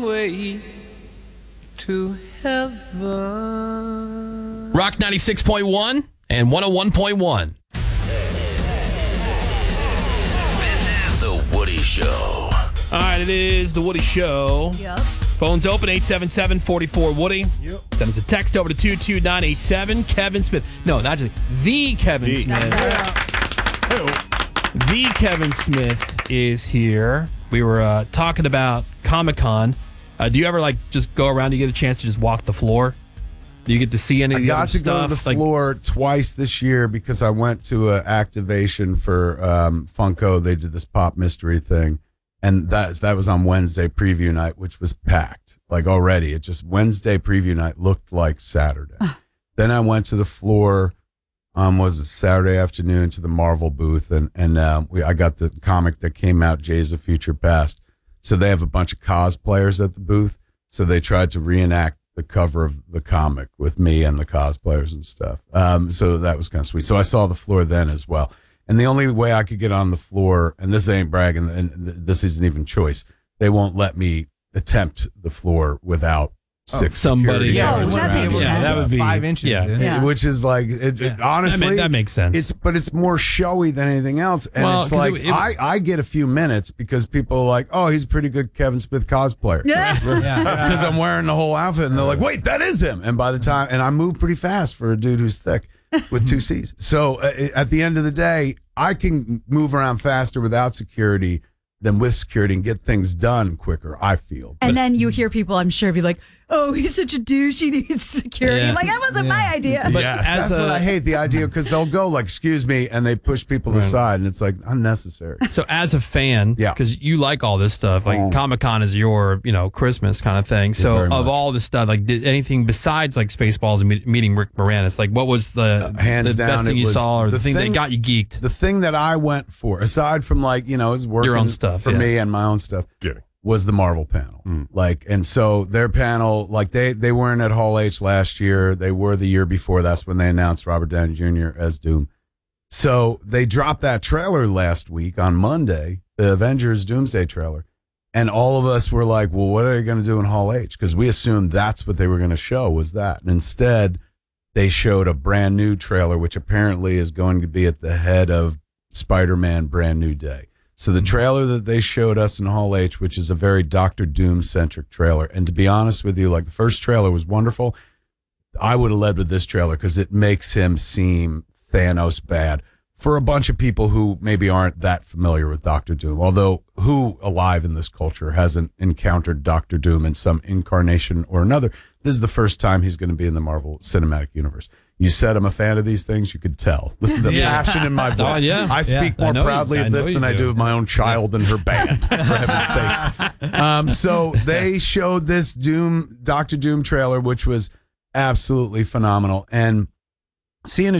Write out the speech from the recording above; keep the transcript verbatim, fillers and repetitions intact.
way to heaven. Rock ninety-six point one and one oh one point one. This is The Woody Show. All right, it is The Woody Show. Yep. Phone's open, eight seven seven, four four, Woody. Yep. Send us a text over to two two nine eight seven. Kevin Smith. No, not just the Kevin The. Smith. The Kevin Smith is here. We were uh, talking about Comic-Con. Uh, do you ever, like, just go around, do you get a chance to just walk the floor? Do you get to see any of I the got other to stuff? go to the Like, floor twice this year because I went to an activation for um, Funko. They did this pop mystery thing, and that that was on Wednesday preview night, which was packed. Like already, it just Wednesday preview night looked like Saturday. Then I went to the floor. Um, was it Saturday afternoon to the Marvel booth, and and um, we I got the comic that came out, Jays of Future Past. So they have a bunch of cosplayers at the booth. So they tried to reenact the cover of the comic with me and the cosplayers and stuff. Um, so that was kind of sweet. So I saw the floor then as well. And the only way I could get on the floor, and this ain't bragging, and this isn't even choice, they won't let me attempt the floor without six Oh, somebody, security yeah, guards would around be and able to yeah, stuff. that would be five inches. Yeah. in. Yeah. Which is like, it, it, honestly, That, ma- that makes sense. it's but it's more showy than anything else, and Well, it's 'cause like it- it- I, I get a few minutes because people are like, oh, he's a pretty good Kevin Smith cosplayer Yeah. because I'm wearing the whole outfit, and they're like, wait, that is him. And by the time, and I move pretty fast for a dude who's thick with two C's. So uh, at the end of the day, I can move around faster without security than with security and get things done quicker, I feel. And then you hear people, I'm sure, be like, oh, he's such a douche. He needs security. Yeah. Like, that wasn't my idea. But yes, as that's a- what I hate, the idea, because they'll go like, excuse me, and they push people aside, and it's like unnecessary. So as a fan, Yeah. because you like all this stuff, like Comic-Con is your, you know, Christmas kind of thing. So very of much. all this stuff, like did anything besides like Spaceballs and me- meeting Rick Moranis, like what was the, Uh, hands the down, best thing it you was saw or the, the thing, thing- that got you geeked? The thing that I went for, aside from like, you know, is working Your own stuff, for yeah. me and my own stuff, Kidding. was the Marvel panel. Like, and so their panel, like they, they weren't at Hall H last year. They were the year before. That's when they announced Robert Downey Junior as Doom. So they dropped that trailer last week on Monday, the Avengers Doomsday trailer. And all of us were like, well, what are they going to do in Hall H? Because we assumed that's what they were going to show, was that. And instead, they showed a brand new trailer, which apparently is going to be at the head of Spider-Man Brand New Day. So the trailer that they showed us in Hall H, which is a very Doctor Doom-centric trailer. And to be honest with you, like the first trailer was wonderful. I would have led with this trailer because it makes him seem Thanos bad for a bunch of people who maybe aren't that familiar with Doctor Doom. Although who alive in this culture hasn't encountered Doctor Doom in some incarnation or another? This is the first time he's going to be in the Marvel Cinematic Universe. You said I'm a fan of these things, you could tell. Listen to the Yeah. passion in my voice. Oh, yeah. I speak Yeah. I more know you- proudly I of this know you than I do. do of my own child and her band, for heaven's sakes. Um, so they showed this Doom, Doctor Doom trailer, which was absolutely phenomenal. And seeing a